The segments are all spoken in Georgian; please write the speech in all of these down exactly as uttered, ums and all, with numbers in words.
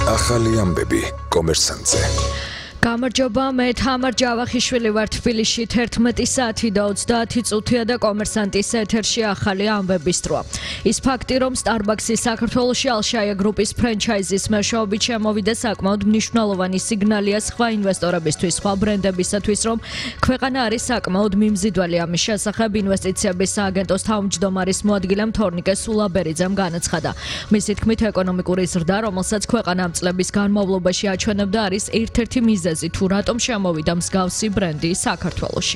ახალი ამბები კომერსანტზე. გამარჯობა, მე თამარ ჯავახიშვილი ვარ თბილისში თერთმეტი საათი და ოცდაათი წუთია და კომერსანტის ეთერში ახალი ამბების დროა. Ის ფაქტი, რომ Starbucks-ი საქართველოში ალშაია გრუპის ფრენჩაიზის მეშვეობით შემოვიდა საკმაოდ მნიშვნელოვანი სიგნალია სხვა ინვესტორებისთვის, სხვა ბრენდებისათვის, რომ ქვეყანა არის საკმაოდ მიმზიდველი. ამის შესახებ ინვესტიციების სააგენტოს თავმჯდომარის მოადგილემ თორნიკე სულაბერიძემ განაცხადა. მისი თქმით, ეკონომიკური ზრდა, რომელსაც ქვეყანა ამ წლების განმავლობაში აჩვენებდა, არის ერთ-ერთი მიზეზი თუ რატომ შემოვიდა მსგავსი ბრენდი საქართველოში.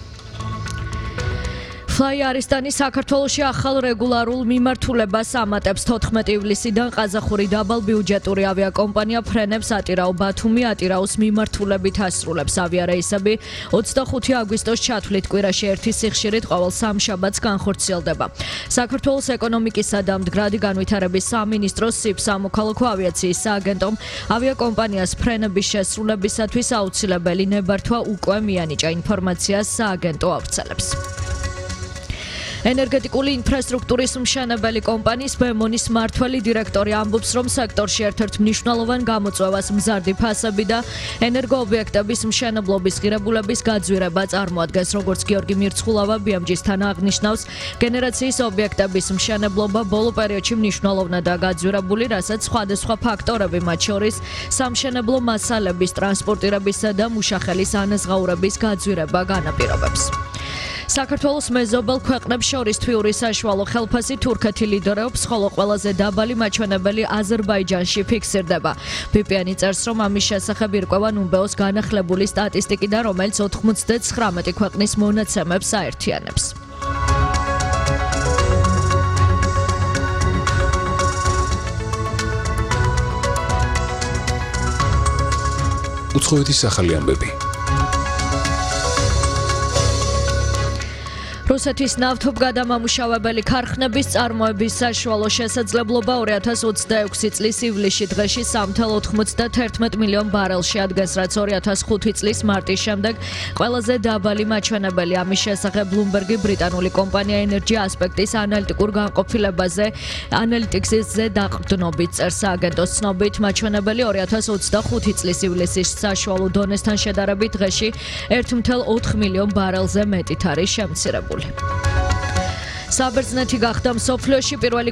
Fly Aristani საქართველოში ახალ რეგულარულ მიმართულებას ამატებს. თოთხმეტი ივლისიდან ყაზახური დაბალბიუჯეტური ავიაკომპანია ფრენებს ატირაო ბათუმი ატირაოს მიმართულებით ასრულებს. ავიარეისები ოცდახუთი აგვისტოს ჩათვლით კვირაში ერთი სიხშირით ყოველ სამშაბათს განხორციელდება. საქართველოს ეკონომიკისა და მდგრადი განვითარების სამინისტროს სიბ სამოქალაქო ავიაციის სააგენტომ ავიაკომპანიას ფრენების შესრულებისათვის აუცილებელი ნებართვა უკვე მიანიჭა. ინფორმაციას სააგენტო ავრცელებს. ენერგეტიკული ინფრასტრუქტურის მშენებელი კომპანიის ბემონის მმართველი დირექტორი ამბობს, რომ სექტორში ერთ-ერთ მნიშვნელოვან გამოწვევას მზარდი ფასები და ენერგოობიექტების მშენებლობის ღირებულების გაძვირება წარმოადგენს. როგორც გიორგი მირცხულავა ბი ამ ჯი-სთან აღნიშნავს, გენერაციის ობიექტების მშენებლობა ბოლო პერიოდში მნიშვნელოვნადაა გაძვირებული, რასაც სხვადასხვა ფაქტორები, მათ შორის სამშენებლო მასალების ტრანსპორტირებისა და მუშახელის ანაზღაურების გაძვირება განაპირობებს. საქართველოს მეზობელ ქვეყნებს შორის თვიური საშუალო ხელფასი თურქეთი ლიდერობს, ხოლო ყველაზე დაბალი მაჩვენებელი აზერბაიჯანში ფიქსირდება. ბი პი ენი წერს, რომ ამის შესახებ ირკვევა ნუმბეოს განახლებული სტატისტიკიდან, რომელიც ოთხმოცდათხრამეტი ქვეყნის მონაცემებს აერთიანებს. უცხოეთის ახალი ამბები. რუსეთის ნავთობგადამამუშავებელი ქარხნების წარმოების საშუალო შესაძლებლობა ორი ათას ოცდაექვსი წლის ივლისში დღეში სამი ათას ოცდათერთმეტი მილიონ ბარელში ადგეს, რაც ორი ათას ხუთი წლის მარტის შემდეგ ყველაზე დაბალი მაჩვენებელი. ამის შესახებ ბლუმბერგი ბრიტანული კომპანია ენერჯი ასპექტის ანალიტიკურ განყოფილებაზე ანალიტიქსზე დაყრდნობით წერს. სააგენტოს ცნობით, მაჩვენებელი ორი ათას ოცდახუთი წლის ივლისის საშუალო დონესთან შედარებით დღეში ერთი ათას ოთხ მილიონ ბარელზე მეტით არის შემცირებული. საბერძნეთი გახდა მსოფლიოში პირველი